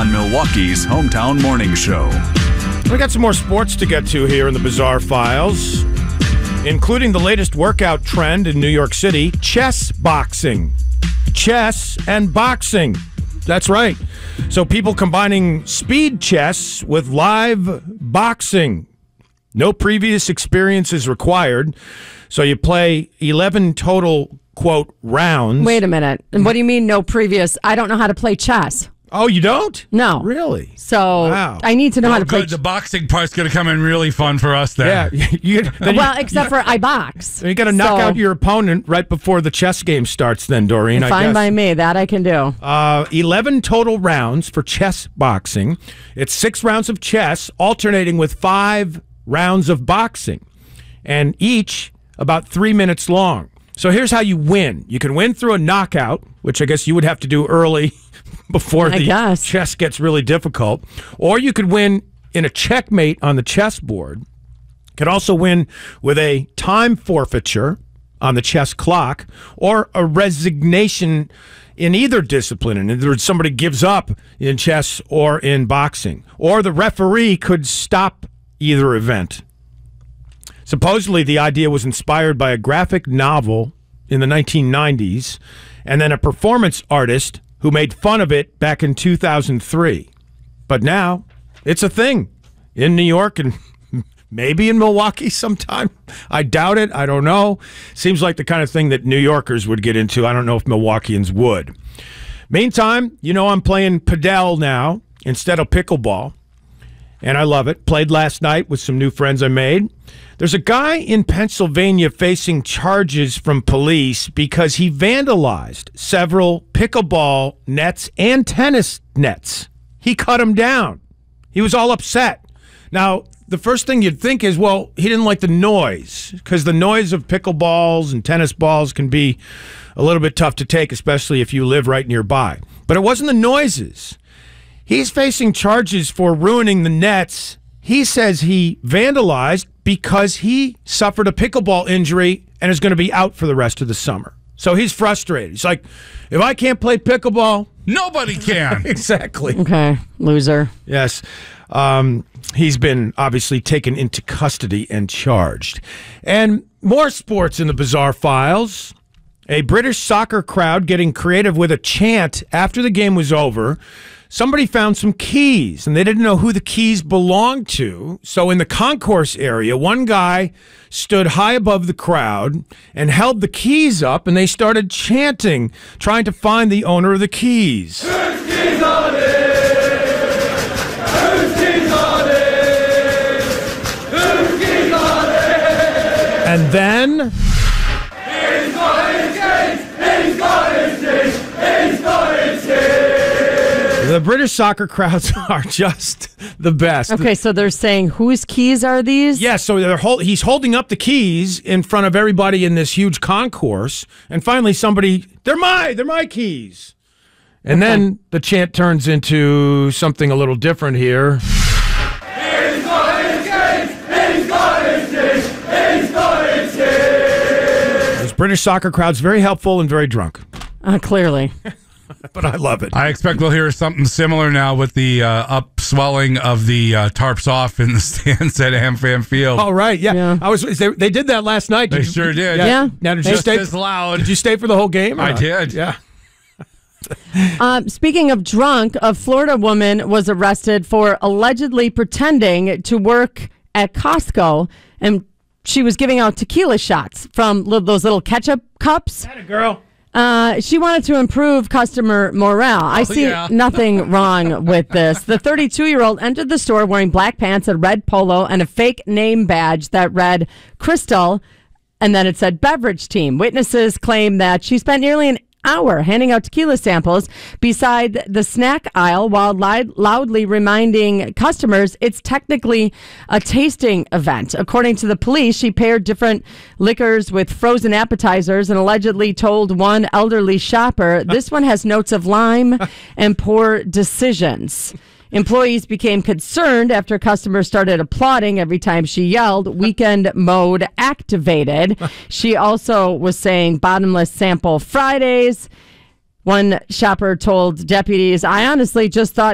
on Milwaukee's hometown morning show. We got some more sports to get to here in the Bizarre Files, including the latest workout trend in New York City, chess boxing. Chess and boxing. That's right. So people combining speed chess with live boxing. No previous experience is required. So you play 11 total, quote, rounds. Wait a minute. And what do you mean no previous? I don't know how to play chess. Oh, you don't? No. Really? So wow. I need to know how to play. The boxing part's going to come in really fun for us then. Yeah. Except for I box. You got to knock out your opponent right before the chess game starts then, Doreen. Fine by me. That I can do. 11 total rounds for chess boxing. It's 6 rounds of chess alternating with 5 rounds of boxing, and each about 3 minutes long. So here's how you win. You can win through a knockout, which I guess you would have to do early before the chess gets really difficult. Or you could win in a checkmate on the chessboard. You could also win with a time forfeiture on the chess clock, or a resignation in either discipline. In other words, somebody gives up in chess or in boxing. Or the referee could stop either event. Supposedly, the idea was inspired by a graphic novel in the 1990s, and then a performance artist who made fun of it back in 2003. But now, it's a thing in New York and maybe in Milwaukee sometime. I doubt it. I don't know. Seems like the kind of thing that New Yorkers would get into. I don't know if Milwaukeeans would. Meantime, I'm playing padel now instead of pickleball, and I love it. Played last night with some new friends I made. There's a guy in Pennsylvania facing charges from police because he vandalized several pickleball nets and tennis nets. He cut them down. He was all upset. Now, the first thing you'd think is, well, he didn't like the noise, because the noise of pickleballs and tennis balls can be a little bit tough to take, especially if you live right nearby. But it wasn't the noises. He's facing charges for ruining the nets. He says he vandalized because he suffered a pickleball injury and is going to be out for the rest of the summer. So he's frustrated. He's like, if I can't play pickleball, nobody can. Exactly. Okay, loser. Yes. He's been obviously taken into custody and charged. And more sports in the Bizarre Files. A British soccer crowd getting creative with a chant after the game was over. Somebody found some keys, and they didn't know who the keys belonged to. So in the concourse area, one guy stood high above the crowd and held the keys up, and they started chanting, trying to find the owner of the keys. Whose keys are these? Whose keys are these? Whose keys are these? And then... He's got his keys! He's got his keys! He's got his keys! The British soccer crowds are just the best. Okay, so they're saying, whose keys are these? Yeah, so he's holding up the keys in front of everybody in this huge concourse, and finally somebody, they're my keys. And then the chant turns into something a little different here. He's got his keys! He's got his keys! He's got his keys! This British soccer crowd's very helpful and very drunk. Clearly. But I love it. I expect we'll hear something similar now with the upswelling of the tarps off in the stands at AmFam Field. Oh, right. Yeah. They did that last night. They sure did. Yeah. Now, did you stay as loud? Did you stay for the whole game? I did. Yeah. Speaking of drunk, a Florida woman was arrested for allegedly pretending to work at Costco, and she was giving out tequila shots from those little ketchup cups. Atta girl. She wanted to improve customer morale. I see nothing wrong with this. The 32-year-old entered the store wearing black pants, a red polo, and a fake name badge that read Crystal, and then it said beverage team. Witnesses claim that she spent nearly an hour handing out tequila samples beside the snack aisle while loudly reminding customers it's technically a tasting event. According to the police, she paired different liquors with frozen appetizers and allegedly told one elderly shopper, "This one has notes of lime and poor decisions." Employees became concerned after customers started applauding every time she yelled, "Weekend mode activated." She also was saying bottomless sample Fridays. One shopper told deputies, "I honestly just thought